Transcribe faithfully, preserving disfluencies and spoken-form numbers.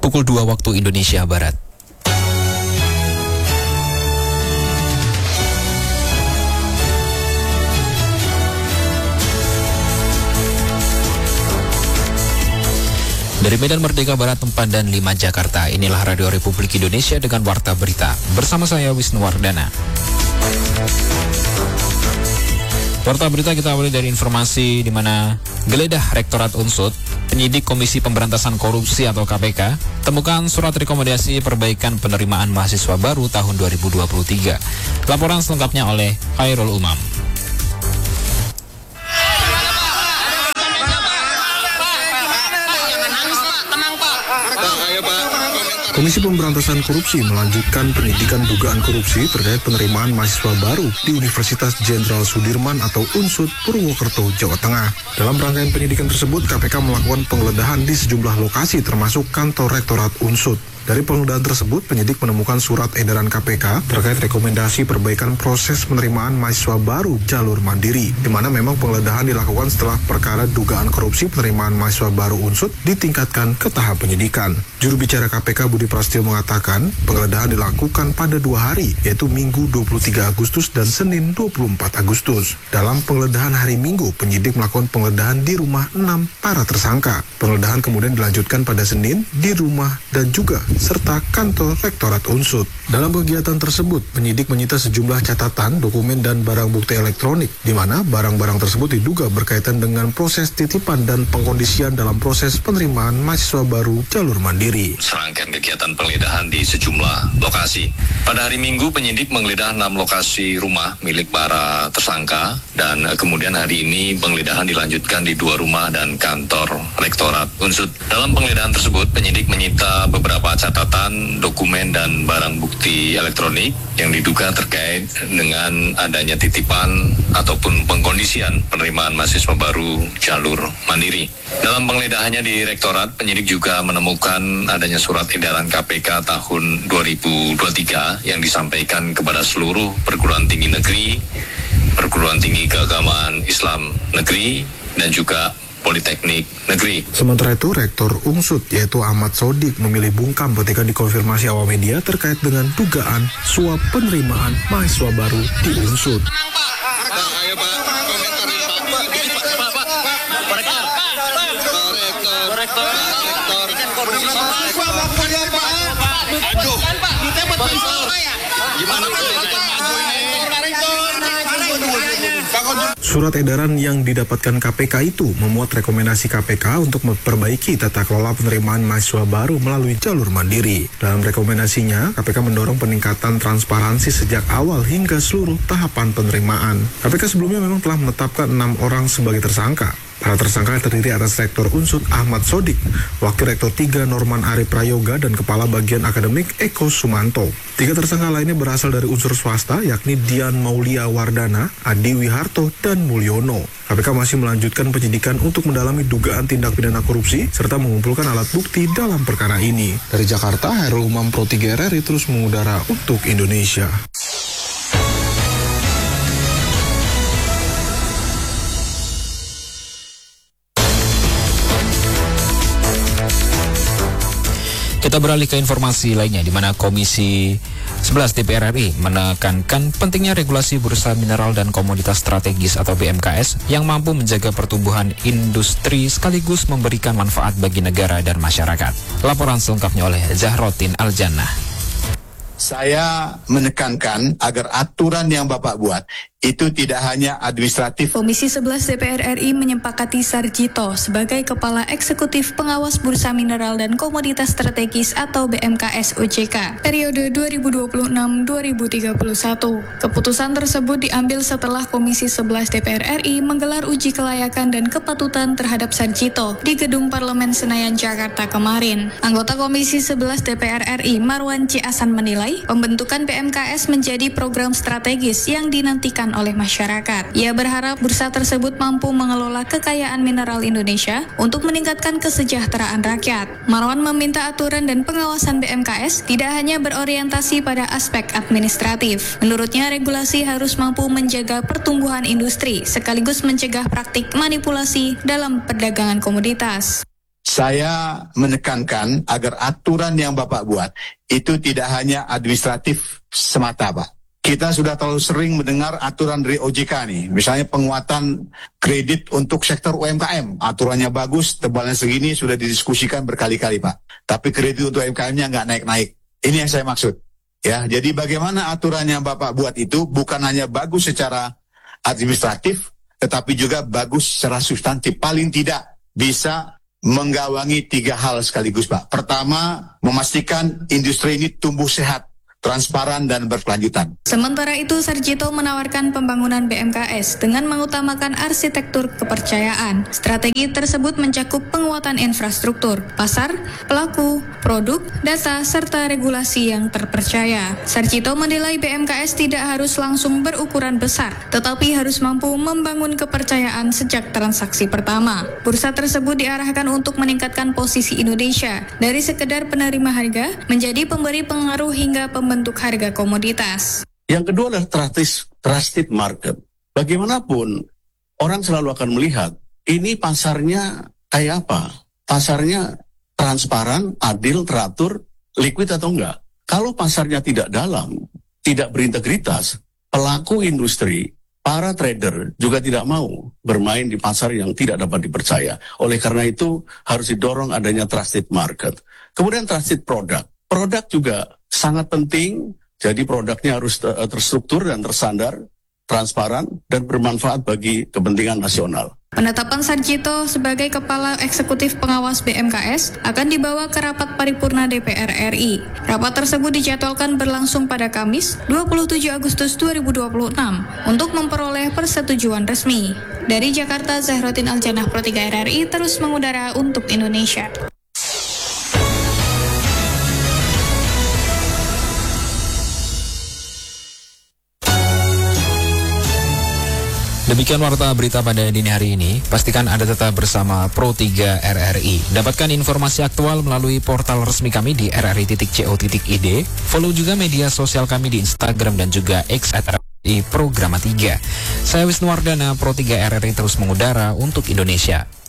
pukul dua waktu Indonesia Barat. Dari Medan Merdeka Barat empat dan lima Jakarta, inilah Radio Republik Indonesia dengan Warta Berita. Bersama saya Wisnu Wardana. Warta Berita kita awali dari informasi di mana geledah Rektorat Unsut, penyidik Komisi Pemberantasan Korupsi atau K P K, temukan surat rekomendasi perbaikan penerimaan mahasiswa baru tahun dua ribu dua puluh tiga. Laporan selengkapnya oleh Khairul Umam. Komisi Pemberantasan Korupsi melanjutkan penyidikan dugaan korupsi terkait penerimaan mahasiswa baru di Universitas Jenderal Sudirman atau Unsut, Purwokerto, Jawa Tengah. Dalam rangkaian penyidikan tersebut, K P K melakukan penggeledahan di sejumlah lokasi termasuk kantor Rektorat Unsut. Dari penggeledahan tersebut, penyidik menemukan surat edaran K P K terkait rekomendasi perbaikan proses penerimaan mahasiswa baru jalur mandiri, di mana memang penggeledahan dilakukan setelah perkara dugaan korupsi penerimaan mahasiswa baru Unsut ditingkatkan ke tahap penyidikan. Juru bicara K P K Budi Prasetyo mengatakan, penggeledahan dilakukan pada dua hari, yaitu Minggu dua puluh tiga Agustus dan Senin dua puluh empat Agustus. Dalam penggeledahan hari Minggu, penyidik melakukan penggeledahan di rumah enam para tersangka. Penggeledahan kemudian dilanjutkan pada Senin di rumah dan juga serta kantor Rektorat Unsut. Dalam kegiatan tersebut, penyidik menyita sejumlah catatan, dokumen, dan barang bukti elektronik, di mana barang-barang tersebut diduga berkaitan dengan proses titipan dan pengkondisian dalam proses penerimaan mahasiswa baru jalur mandiri. Serangkaian kegiatan penggeledahan di sejumlah lokasi. Pada hari Minggu, penyidik menggeledah enam lokasi rumah milik para tersangka, dan kemudian hari ini penggeledahan dilanjutkan di dua rumah dan kantor Rektorat Unsut. Dalam penggeledahan tersebut, penyidik menyita beberapa catatan, dokumen, dan barang bukti elektronik yang diduga terkait dengan adanya titipan ataupun pengkondisian penerimaan mahasiswa baru jalur mandiri. Dalam penggeledahannya di Rektorat, penyidik juga menemukan adanya surat edaran K P K tahun dua ribu dua puluh tiga yang disampaikan kepada seluruh perguruan tinggi negeri, perguruan tinggi keagamaan Islam negeri, dan juga Politeknik Negeri. Sementara itu, Rektor Unsut yaitu Ahmad Sodik memilih bungkam ketika dikonfirmasi awak media terkait dengan dugaan suap penerimaan mahasiswa baru di Unsut. Surat edaran yang didapatkan K P K itu memuat rekomendasi K P K untuk memperbaiki tata kelola penerimaan mahasiswa baru melalui jalur mandiri. Dalam rekomendasinya, K P K mendorong peningkatan transparansi sejak awal hingga seluruh tahapan penerimaan. K P K sebelumnya memang telah menetapkan enam orang sebagai tersangka. Para tersangka terdiri atas Rektor Unsut Ahmad Sodik, Wakil Rektor tiga Norman Ari Prayoga, dan Kepala Bagian Akademik Eko Sumanto. Tiga tersangka lainnya berasal dari unsur swasta, yakni Dian Maulia Wardana, Adi Wiharto, dan Mulyono. K P K masih melanjutkan penyidikan untuk mendalami dugaan tindak pidana korupsi, serta mengumpulkan alat bukti dalam perkara ini. Dari Jakarta, Khairul Umam Pro tiga R R I terus mengudara untuk Indonesia. Kita beralih ke informasi lainnya, di mana Komisi sebelas D P R R I menekankan pentingnya regulasi bursa mineral dan komoditas strategis atau B M K S yang mampu menjaga pertumbuhan industri sekaligus memberikan manfaat bagi negara dan masyarakat. Laporan selengkapnya oleh Zahrotin Aljannah. Saya menekankan agar aturan yang Bapak buat itu tidak hanya administratif. Komisi sebelas D P R R I menyepakati Sarjito sebagai Kepala Eksekutif Pengawas Bursa Mineral dan Komoditas Strategis atau B M K S O J K periode dua ribu dua puluh enam sampai dua ribu tiga puluh satu. Keputusan tersebut diambil setelah Komisi sebelas D P R R I menggelar uji kelayakan dan kepatutan terhadap Sarjito di Gedung Parlemen Senayan, Jakarta kemarin. Anggota Komisi sebelas D P R R I Marwan C. Hasan menilai pembentukan B M K S menjadi program strategis yang dinantikan oleh masyarakat. Ia berharap bursa tersebut mampu mengelola kekayaan mineral Indonesia untuk meningkatkan kesejahteraan rakyat. Marwan meminta aturan dan pengawasan B M K S tidak hanya berorientasi pada aspek administratif. Menurutnya, regulasi harus mampu menjaga pertumbuhan industri sekaligus mencegah praktik manipulasi dalam perdagangan komoditas. Saya menekankan agar aturan yang Bapak buat itu tidak hanya administratif semata, Pak. Kita sudah terlalu sering mendengar aturan dari O J K nih, misalnya penguatan kredit untuk sektor U M K M. Aturannya bagus, tebalnya segini, sudah didiskusikan berkali-kali, Pak. Tapi kredit untuk U M K M-nya nggak naik-naik. Ini yang saya maksud. Ya, jadi bagaimana aturan yang Bapak buat itu bukan hanya bagus secara administratif, tetapi juga bagus secara substantif. Paling tidak bisa menggawangi tiga hal sekaligus, Pak. Pertama, memastikan industri ini tumbuh sehat, transparan, dan berkelanjutan. Sementara itu, Sarjito menawarkan pembangunan B M K S dengan mengutamakan arsitektur kepercayaan. Strategi tersebut mencakup penguatan infrastruktur, pasar, pelaku, produk, data, serta regulasi yang terpercaya. Sarjito menilai B M K S tidak harus langsung berukuran besar, tetapi harus mampu membangun kepercayaan sejak transaksi pertama. Bursa tersebut diarahkan untuk meningkatkan posisi Indonesia dari sekedar penerima harga menjadi pemberi pengaruh hingga pembentuk bentuk harga komoditas. Yang kedua adalah trusted, trusted market. Bagaimanapun, orang selalu akan melihat, ini pasarnya kayak apa? Pasarnya transparan, adil, teratur, liquid atau enggak? Kalau pasarnya tidak dalam, tidak berintegritas, pelaku industri, para trader juga tidak mau bermain di pasar yang tidak dapat dipercaya. Oleh karena itu, harus didorong adanya trusted market. Kemudian trusted product. Produk juga sangat penting, jadi produknya harus terstruktur dan tersandar, transparan, dan bermanfaat bagi kepentingan nasional. Penetapan Sarjito sebagai Kepala Eksekutif Pengawas B M K S akan dibawa ke rapat paripurna D P R R I. Rapat tersebut dijadwalkan berlangsung pada Kamis, dua puluh tujuh Agustus dua ribu dua puluh enam, untuk memperoleh persetujuan resmi. Dari Jakarta, Zahrotin Aljanah, Pro tiga R R I, terus mengudara untuk Indonesia. Demikian warta berita pada dini hari ini. Pastikan Anda tetap bersama Pro tiga R R I. Dapatkan informasi aktual melalui portal resmi kami di r r i titik co titik i d. Follow juga media sosial kami di Instagram dan juga X at R R I Programa tiga. Saya Wisnu Wardana, Pro tiga R R I terus mengudara untuk Indonesia.